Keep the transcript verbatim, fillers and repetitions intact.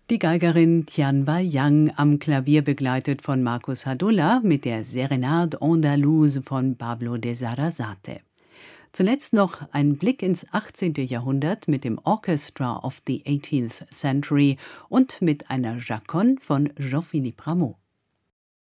Die Geigerin Tianwa Yang am Klavier begleitet von Marcus Hadulla mit der Serenade Andalouse von Pablo de Sarasate. Zuletzt noch ein Blick ins achtzehnten. Jahrhundert mit dem Orchestra of the eighteenth Century und mit einer Chaconne von Jean-Philippe Rameau.